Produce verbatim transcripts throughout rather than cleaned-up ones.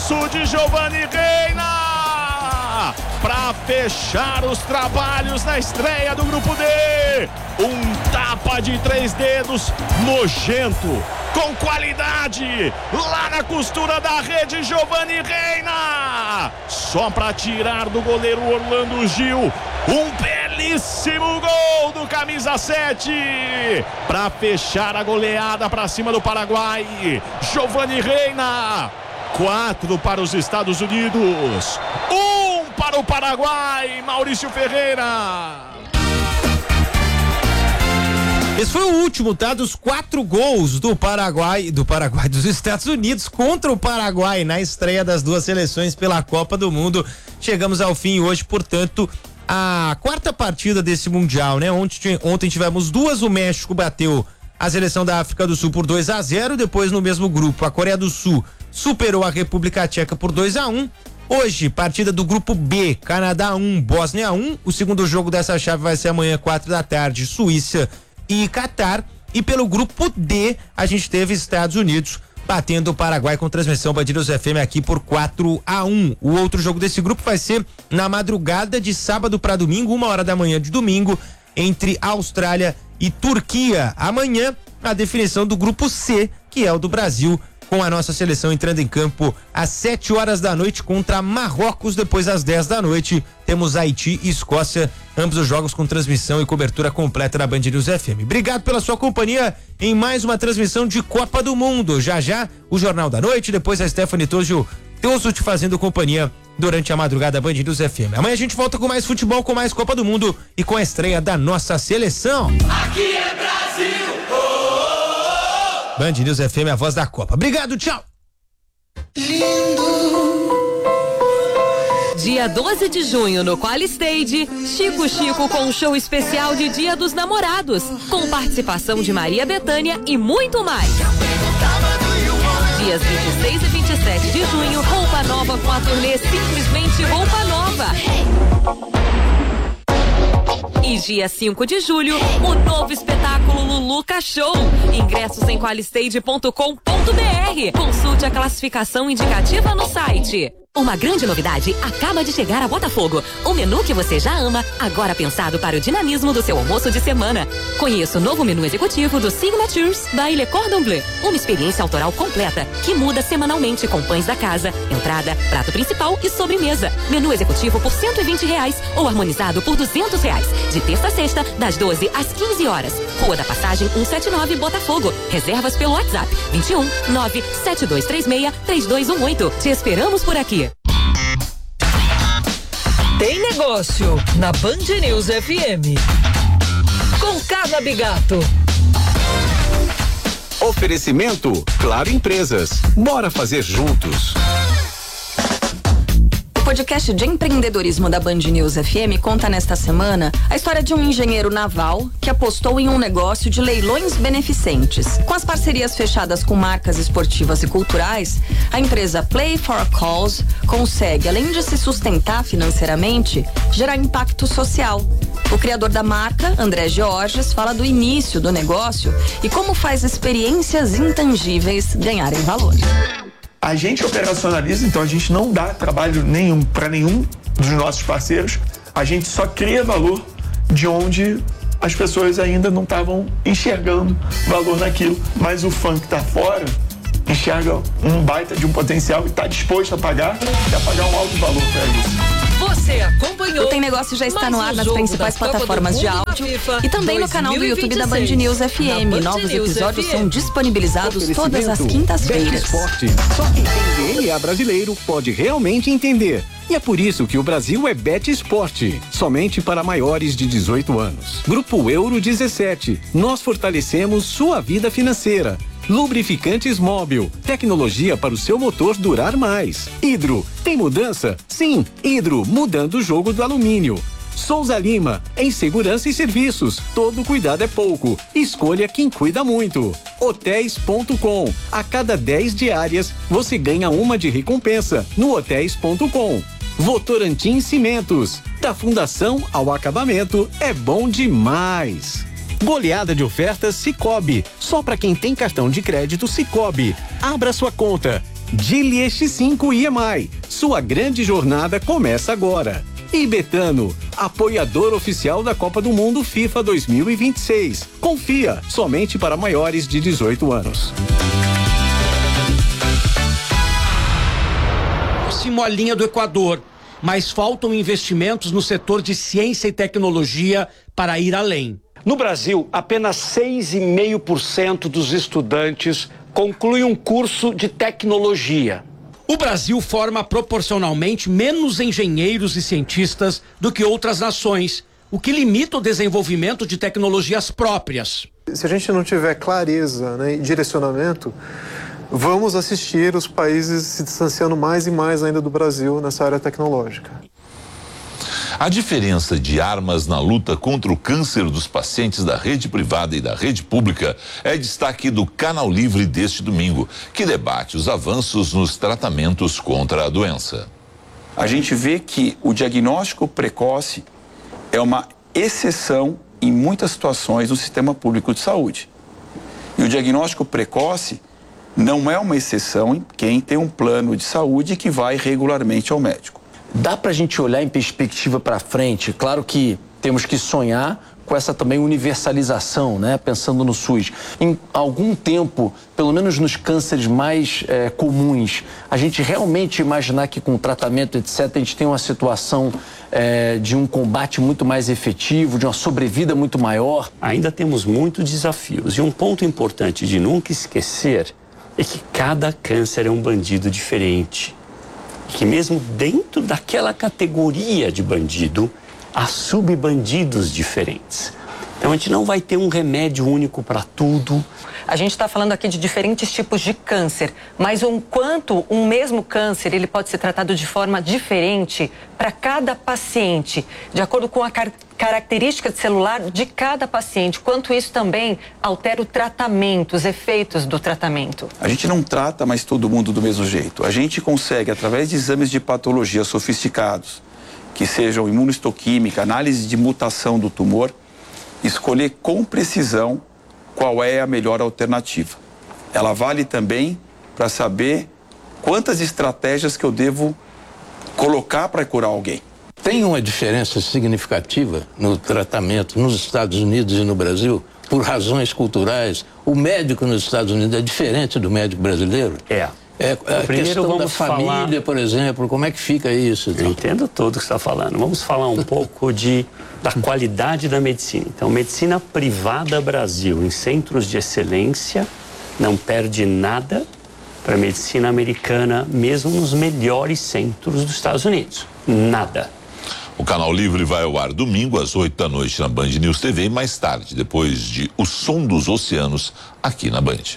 golaço de Giovani Reina para fechar os trabalhos na estreia do Grupo D. Um tapa de três dedos nojento, com qualidade, lá na costura da rede, Giovani Reina, só para tirar do goleiro Orlando Gil. Um belíssimo gol do camisa sete para fechar a goleada para cima do Paraguai. Giovani Reina, quatro para os Estados Unidos, um para o Paraguai. Maurício Ferreira. Esse foi o último, tá? Dos quatro gols do Paraguai, do Paraguai, dos Estados Unidos contra o Paraguai na estreia das duas seleções pela Copa do Mundo. Chegamos ao fim hoje, portanto, a quarta partida desse Mundial, né? Ontem, ontem tivemos duas, o México bateu a seleção da África do Sul por dois a zero, depois no mesmo grupo a Coreia do Sul superou a República Tcheca por dois a um. Hoje, partida do grupo B, Canadá um, Bósnia um. O segundo jogo dessa chave vai ser amanhã, quatro da tarde, Suíça e Catar. E pelo grupo D, a gente teve Estados Unidos batendo o Paraguai com transmissão Band News F M aqui por quatro a um. O outro jogo desse grupo vai ser na madrugada de sábado para domingo, uma hora da manhã de domingo, entre Austrália e Turquia. Amanhã, a definição do grupo C, que é o do Brasil, com a nossa seleção entrando em campo às sete horas da noite contra Marrocos. Depois às dez da noite temos Haiti e Escócia, ambos os jogos com transmissão e cobertura completa da Band News F M. Obrigado pela sua companhia em mais uma transmissão de Copa do Mundo. Já já o Jornal da Noite, depois a Stephanie Tojo Toso te fazendo companhia durante a madrugada Band News F M. Amanhã a gente volta com mais futebol, com mais Copa do Mundo e com a estreia da nossa seleção. Aqui é Brasil! Band News F M, a voz da Copa. Obrigado, tchau. Lindo. Dia doze de junho no Qualistage, Chico Chico com um show especial de Dia dos Namorados, com participação de Maria Bethânia e muito mais. Dias vinte e seis e vinte e sete de junho, roupa nova com a turnê Simplesmente Roupa Nova. E dia cinco de julho, o novo espetáculo Luluca Show. Ingressos em qualistage ponto com ponto br. Consulte a classificação indicativa no site. Uma grande novidade acaba de chegar a Botafogo. O menu que você já ama, agora pensado para o dinamismo do seu almoço de semana. Conheça o novo menu executivo do Signatures by Le Cordon Bleu. Uma experiência autoral completa que muda semanalmente com pães da casa, entrada, prato principal e sobremesa. Menu executivo por cento e vinte reais ou harmonizado por duzentos reais. De terça a sexta, das doze às quinze horas. Rua da Passagem cento e setenta e nove, Botafogo. Reservas pelo WhatsApp vinte e um, nove sete dois três seis, três dois um oito. Te esperamos por aqui. Tem negócio na Band News F M. Com Carla Bigato. Oferecimento Claro Empresas. Bora fazer juntos. O podcast de empreendedorismo da Band News F M conta nesta semana a história de um engenheiro naval que apostou em um negócio de leilões beneficentes. Com as parcerias fechadas com marcas esportivas e culturais, a empresa Play for a Cause consegue, além de se sustentar financeiramente, gerar impacto social. O criador da marca, André Georges, fala do início do negócio e como faz experiências intangíveis ganharem valor. A gente operacionaliza, então a gente não dá trabalho nenhum para nenhum dos nossos parceiros, a gente só cria valor de onde as pessoas ainda não estavam enxergando valor naquilo, mas o fã que está fora enxerga um baita de um potencial e está disposto a pagar e a pagar um alto valor para isso. Você acompanhou. O Tem Negócio já está no ar nas principais plataformas de áudio e também no canal do YouTube da Band News F M. Novos episódios são disponibilizados todas as quintas-feiras. Esporte. Só quem tem D N A brasileiro pode realmente entender. E é por isso que o Brasil é Bet Esporte, somente para maiores de dezoito anos. Grupo Euro dezessete, nós fortalecemos sua vida financeira. Lubrificantes Móbil, tecnologia para o seu motor durar mais. Hidro, tem mudança? Sim, Hidro, mudando o jogo do alumínio. Souza Lima, em segurança e serviços, todo cuidado é pouco, escolha quem cuida muito. Hotéis ponto com, a cada dez diárias você ganha uma de recompensa no hotéis ponto com. Votorantim Cimentos, da fundação ao acabamento, é bom demais. Goleada de ofertas Sicoob, só para quem tem cartão de crédito Sicoob. Abra sua conta. Geely X cinco I M I. Sua grande jornada começa agora. E Betano, apoiador oficial da Copa do Mundo FIFA dois mil e vinte e seis. Confia, somente para maiores de dezoito anos. Próximo à linha do Equador, mas faltam investimentos no setor de ciência e tecnologia para ir além. No Brasil, apenas seis vírgula cinco por cento dos estudantes concluem um curso de tecnologia. O Brasil forma proporcionalmente menos engenheiros e cientistas do que outras nações, o que limita o desenvolvimento de tecnologias próprias. Se a gente não tiver clareza, né, e direcionamento, vamos assistir os países se distanciando mais e mais ainda do Brasil nessa área tecnológica. A diferença de armas na luta contra o câncer dos pacientes da rede privada e da rede pública é destaque do Canal Livre deste domingo, que debate os avanços nos tratamentos contra a doença. A gente vê que o diagnóstico precoce é uma exceção em muitas situações no sistema público de saúde. E o diagnóstico precoce não é uma exceção em quem tem um plano de saúde que vai regularmente ao médico. Dá para a gente olhar em perspectiva para frente? Claro que temos que sonhar com essa também universalização, né? Pensando no SUS. Em algum tempo, pelo menos nos cânceres mais é, comuns, a gente realmente imaginar que com tratamento, etcétera, a gente tem uma situação é, de um combate muito mais efetivo, de uma sobrevida muito maior? Ainda temos muitos desafios. E um ponto importante de nunca esquecer é que cada câncer é um bandido diferente. Que mesmo dentro daquela categoria de bandido, há subbandidos diferentes. Então a gente não vai ter um remédio único para tudo. A gente está falando aqui de diferentes tipos de câncer, mas um quanto um mesmo câncer ele pode ser tratado de forma diferente para cada paciente, de acordo com a car característica celular de cada paciente. Quanto isso também altera o tratamento, os efeitos do tratamento. A gente não trata mais todo mundo do mesmo jeito. A gente consegue, através de exames de patologia sofisticados, que sejam imunohistoquímica, análise de mutação do tumor, escolher com precisão qual é a melhor alternativa. Ela vale também para saber quantas estratégias que eu devo colocar para curar alguém. Tem uma diferença significativa no tratamento nos Estados Unidos e no Brasil, por razões culturais. O médico nos Estados Unidos é diferente do médico brasileiro? É. É, a Primeiro questão vamos da família, falar... por exemplo, como é que fica isso? Eu entendo tudo que você está falando. Vamos falar um pouco de, da qualidade da medicina. Então, medicina privada Brasil, em centros de excelência, não perde nada para a medicina americana, mesmo nos melhores centros dos Estados Unidos. Nada. O Canal Livre vai ao ar domingo às oito da noite na Band News T V e mais tarde, depois de O Som dos Oceanos, aqui na Band.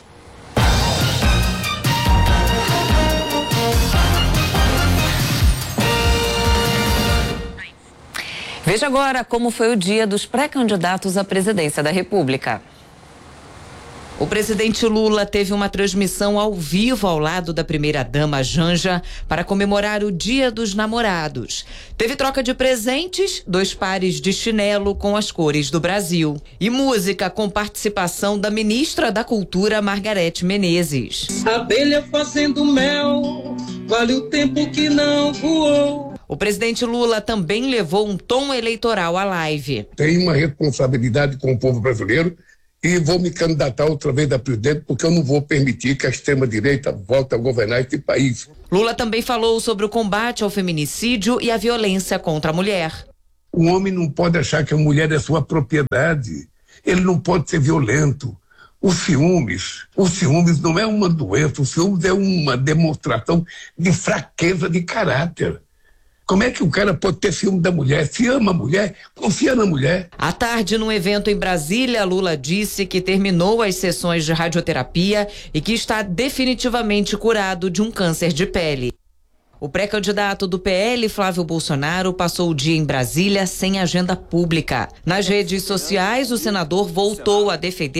Veja agora como foi o dia dos pré-candidatos à presidência da República. O presidente Lula teve uma transmissão ao vivo ao lado da primeira-dama Janja para comemorar o Dia dos Namorados. Teve troca de presentes, dois pares de chinelo com as cores do Brasil. E música com participação da ministra da Cultura, Margarete Menezes. Abelha fazendo mel, vale o tempo que não voou. O presidente Lula também levou um tom eleitoral à live. Tenho uma responsabilidade com o povo brasileiro e vou me candidatar outra vez a presidente porque eu não vou permitir que a extrema-direita volte a governar este país. Lula também falou sobre o combate ao feminicídio e à violência contra a mulher. O homem não pode achar que a mulher é sua propriedade. Ele não pode ser violento. Os ciúmes, os ciúmes não é uma doença, os ciúmes é uma demonstração de fraqueza de caráter. Como é que o cara pode ter ciúme da mulher? Se ama a mulher, confia na mulher. À tarde, num evento em Brasília, Lula disse que terminou as sessões de radioterapia e que está definitivamente curado de um câncer de pele. O pré-candidato do P L, Flávio Bolsonaro, passou o dia em Brasília sem agenda pública. Nas redes sociais, o senador voltou a defender